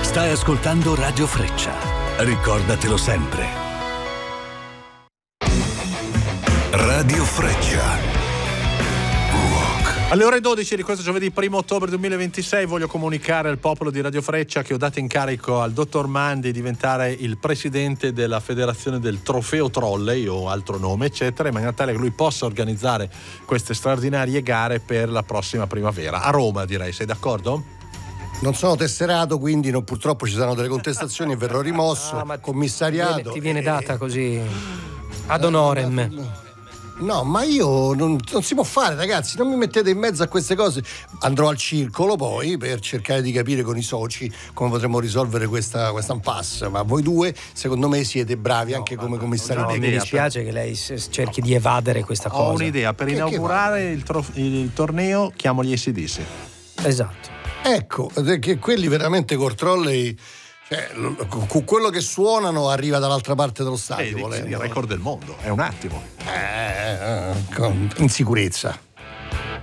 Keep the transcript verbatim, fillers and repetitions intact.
Stai ascoltando Radio Freccia. Ricordatelo sempre. Radio Freccia. Alle ore dodici di questo giovedì primo ottobre duemilaventisei voglio comunicare al popolo di Radio Freccia che ho dato incarico al dottor Mandi di diventare il presidente della federazione del Trofeo Trolley o altro nome eccetera, in maniera tale che lui possa organizzare queste straordinarie gare per la prossima primavera a Roma, direi. Sei d'accordo? Non sono tesserato, quindi non, purtroppo ci saranno delle contestazioni e verrò rimosso, ah, ma commissariato. Ti viene, ti viene data così ad honorem. No, ma io non, non si può fare, ragazzi, non mi mettete in mezzo a queste cose. Andrò al circolo poi per cercare di capire con i soci come potremmo risolvere questa, questa impasse. Ma voi due, secondo me, siete bravi no, anche come commissari. No, mi dispiace per... che lei cerchi no. di evadere questa cosa. Ho un'idea, per che, inaugurare che il, trof- il torneo chiamo gli A C D C. Esatto. Ecco, che quelli veramente col trolley... Cioè, con quello che suonano arriva dall'altra parte dello stadio. Eh, il record del mondo, è un attimo. Eh, in sicurezza.